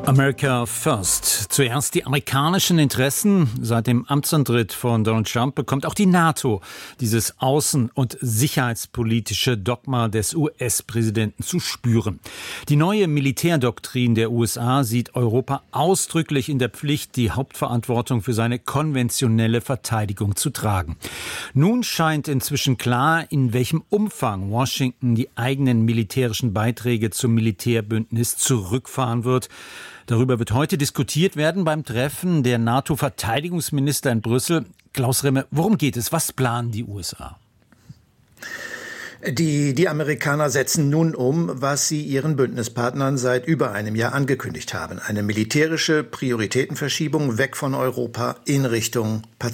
America First. Zuerst die amerikanischen Interessen. Seit dem Amtsantritt von Donald Trump bekommt auch die NATO dieses außen- und sicherheitspolitische Dogma des US-Präsidenten zu spüren. Die neue Militärdoktrin der USA sieht Europa ausdrücklich in der Pflicht, die Hauptverantwortung für seine konventionelle Verteidigung zu tragen. Nun scheint inzwischen klar, in welchem Umfang Washington die eigenen militärischen Beiträge zum Militärbündnis zurückfahren wird. Darüber wird heute diskutiert werden beim Treffen der NATO-Verteidigungsminister in Brüssel. Klaus Remme, worum geht es? Was planen die USA? Die Amerikaner setzen nun um, was sie ihren Bündnispartnern seit über einem Jahr angekündigt haben. Eine militärische Prioritätenverschiebung weg von Europa in Richtung Pazifik.